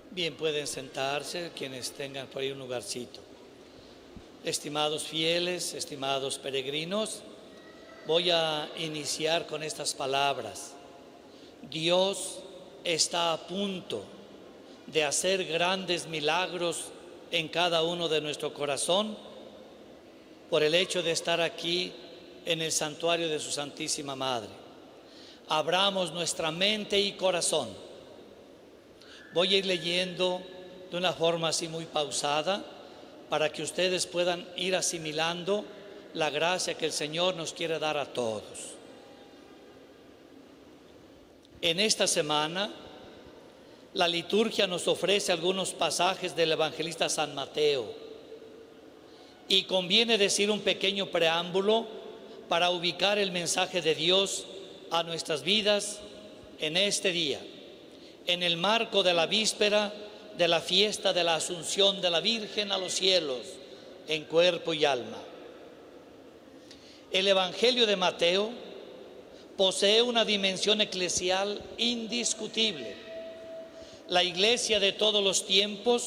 Bien, pueden sentarse quienes tengan por ahí un lugarcito. Estimados fieles, estimados peregrinos, voy a iniciar con estas palabras. Dios está a punto de hacer grandes milagros en cada uno de nuestro corazón por el hecho de estar aquí en el santuario de su Santísima Madre. Abramos nuestra mente y corazón. Voy a ir leyendo de una forma así muy pausada para que ustedes puedan ir asimilando la gracia que el Señor nos quiere dar a todos. En esta semana, la liturgia nos ofrece algunos pasajes del evangelista San Mateo y conviene decir un pequeño preámbulo para ubicar el mensaje de Dios a nuestras vidas en este día, en el marco de la víspera de la fiesta de la Asunción de la Virgen a los cielos en cuerpo y alma. El Evangelio de Mateo posee una dimensión eclesial indiscutible. La iglesia de todos los tiempos